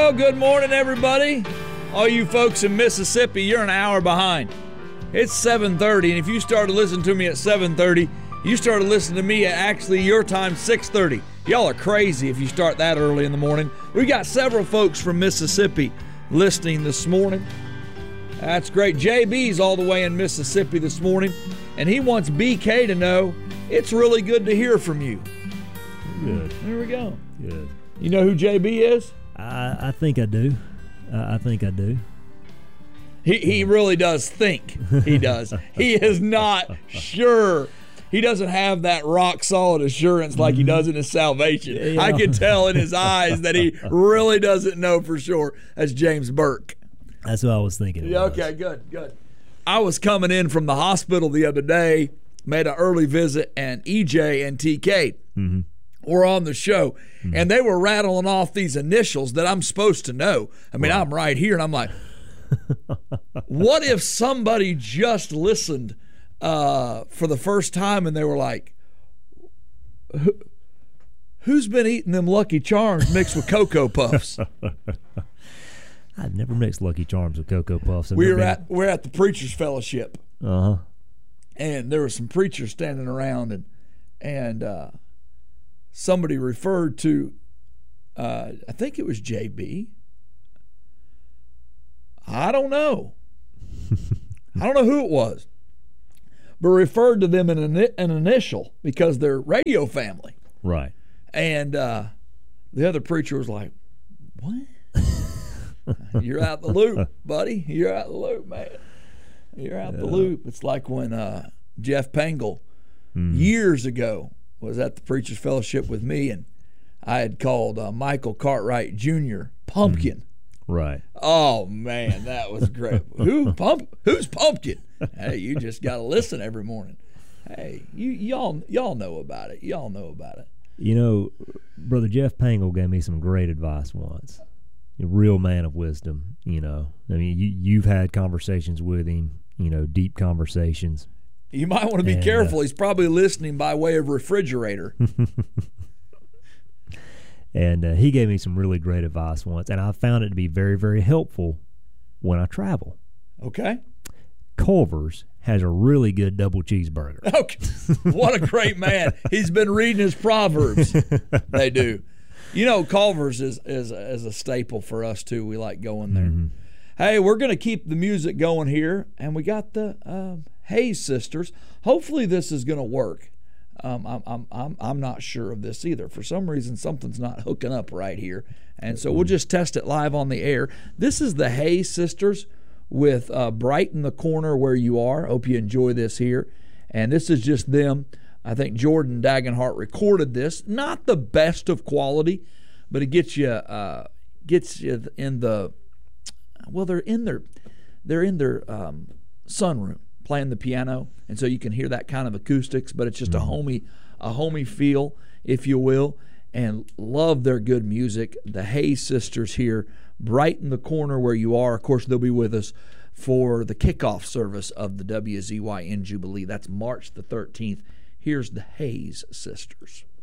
Well, good morning, everybody. All you folks in Mississippi, you're an hour behind. It's 7:30, and if you started listening to me at 7:30, you started listening to me at actually your time, 6:30. Y'all are crazy if you start that early in the morning. We got several folks from Mississippi listening this morning. That's great. JB's all the way in Mississippi this morning, and he wants BK to know it's really good to hear from you. Good. There we go. Good. You know who JB is? I think I do. I think I do. He really does think. He does. He is not sure. He doesn't have that rock solid assurance like he does in his salvation. Yeah. I can tell in his eyes that he really doesn't know for sure. That's James Burke. That's what I was thinking. Yeah, okay, good. I was coming in from the hospital the other day, made an early visit, and EJ and TK were on the show, and they were rattling off these initials that I'm supposed to know. I mean, I'm right here, and I'm like, what if somebody just listened for the first time and they were like, who's been eating them Lucky Charms mixed with Cocoa Puffs? I've never mixed Lucky Charms with Cocoa Puffs. We're at the Preachers Fellowship. Uh-huh. And there were some preachers standing around, and somebody referred to, I think it was JB. I don't know. I don't know who it was, but referred to them in an initial because they're radio family. Right. And the other preacher was like, what? You're out the loop, buddy. You're out the loop, man. You're out the loop. It's like when Jeff Pangel years ago was at the Preachers Fellowship with me, and I had called Michael Cartwright Jr. Pumpkin. Right. Oh, man, that was great. Who's Pumpkin? Hey, you just got to listen every morning. Hey, y'all know about it. Y'all know about it. You know, Brother Jeff Pangel gave me some great advice once. A real man of wisdom, you know. I mean, you've had conversations with him, you know, deep conversations. You might want to be careful. He's probably listening by way of refrigerator. And he gave me some really great advice once, and I found it to be very, very helpful when I travel. Okay. Culver's has a really good double cheeseburger. Okay. What a great man. He's been reading his Proverbs. They do. You know, Culver's is a staple for us, too. We like going there. Hey, we're going to keep the music going here, and we got the Hayes sisters. Hopefully this is going to work. I'm not sure of this either. For some reason, something's not hooking up right here, and so we'll just test it live on the air. This is the Hayes sisters with Brighten the Corner Where You Are. Hope you enjoy this here, and this is just them. I think Jordan Dagenhart recorded this. Not the best of quality, but it gets you in the, well, they're in their sunroom playing the piano, and so you can hear that kind of acoustics, but it's just a homey feel, if you will, and love their good music. The Hayes sisters here, Brighten the Corner Where You Are. Of course, they'll be with us for the kickoff service of the WZYN Jubilee. That's March the 13th. Here's the Hayes sisters.